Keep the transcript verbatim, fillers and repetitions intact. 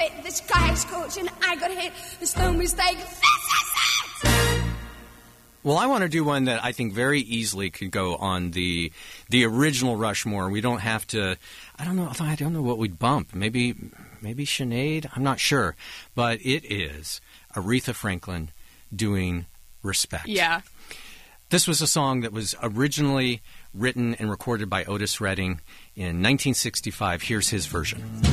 fit, the sky is scorching, I got hit, there's no mistake, this is it! Well, I want to do one that I think very easily could go on the the original Rushmore. We don't have to. I don't know. I don't know what we'd bump. Maybe maybe Sinead. I'm not sure, but it is Aretha Franklin doing Respect. Yeah. This was a song that was originally written and recorded by Otis Redding in nineteen sixty-five. Here's his version.